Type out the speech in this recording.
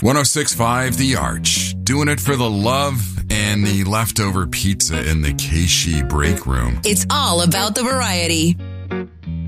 106.5 The Arch, doing it for the love and the leftover pizza in the Keishi break room. It's all about the variety.